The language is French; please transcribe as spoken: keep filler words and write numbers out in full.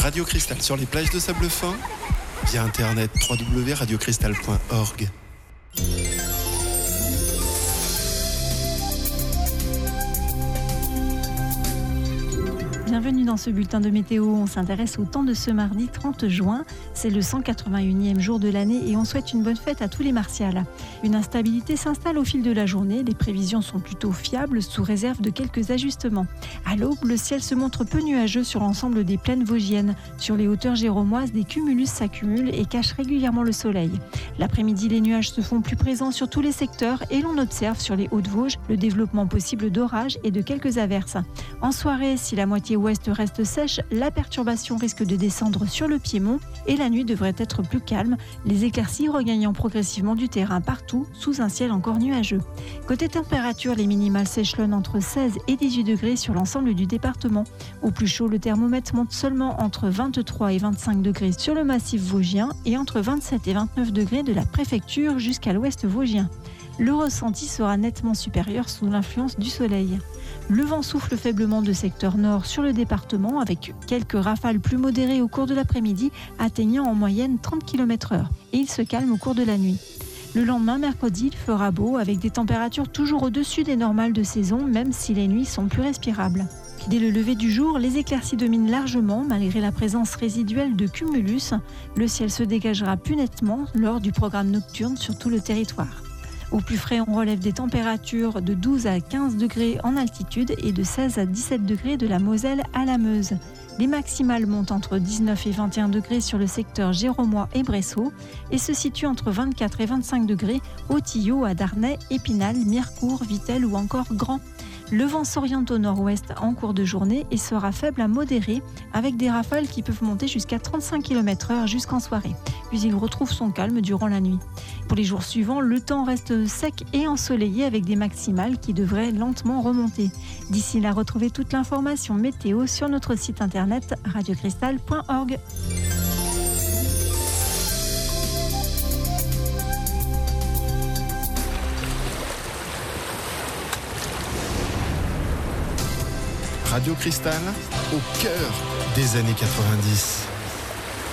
Radio Cristal sur les plages de sable fin, via internet w w w point radio cristal point org. Bienvenue dans ce bulletin de météo. On s'intéresse au temps de ce mardi trente juin. C'est le cent quatre-vingt-unième jour de l'année et on souhaite une bonne fête à tous les martials. Une instabilité s'installe au fil de la journée. Les prévisions sont plutôt fiables sous réserve de quelques ajustements. À l'aube, le ciel se montre peu nuageux sur l'ensemble des plaines vosgiennes. Sur les hauteurs géromoises, des cumulus s'accumulent et cachent régulièrement le soleil. L'après-midi, les nuages se font plus présents sur tous les secteurs et l'on observe sur les Hautes-Vosges le développement possible d'orages et de quelques averses. En soirée, si la moitié ouest reste sèche, la perturbation risque de descendre sur le Piémont et la nuit devrait être plus calme, les éclaircies regagnant progressivement du terrain partout sous un ciel encore nuageux. Côté température, les minimales s'échelonnent entre seize et dix-huit degrés sur l'ensemble du département. Au plus chaud, le thermomètre monte seulement entre vingt-trois et vingt-cinq degrés sur le massif vosgien et entre vingt-sept et vingt-neuf degrés de la préfecture jusqu'à l'ouest vosgien. Le ressenti sera nettement supérieur sous l'influence du soleil. Le vent souffle faiblement de secteur nord sur le département avec quelques rafales plus modérées au cours de l'après-midi atteignant en moyenne trente kilomètres heure et il se calme au cours de la nuit. Le lendemain, mercredi, il fera beau avec des températures toujours au-dessus des normales de saison même si les nuits sont plus respirables. Dès le lever du jour, les éclaircies dominent largement malgré la présence résiduelle de cumulus. Le ciel se dégagera plus nettement lors du programme nocturne sur tout le territoire. Au plus frais, on relève des températures de douze à quinze degrés en altitude et de seize à dix-sept degrés de la Moselle à la Meuse. Les maximales montent entre dix-neuf et vingt et un degrés sur le secteur géromois et Bressoux et se situent entre vingt-quatre et vingt-cinq degrés au Tillot, à Darney, Épinal, Mirecourt, Vittel ou encore Grand. Le vent s'oriente au nord-ouest en cours de journée et sera faible à modéré avec des rafales qui peuvent monter jusqu'à trente-cinq kilomètres heure jusqu'en soirée. Puis il retrouve son calme durant la nuit. Pour les jours suivants, le temps reste sec et ensoleillé avec des maximales qui devraient lentement remonter. D'ici là, retrouvez toute l'information météo sur notre site internet radio cristal point org. Radio Cristal, au cœur des années quatre-vingt-dix.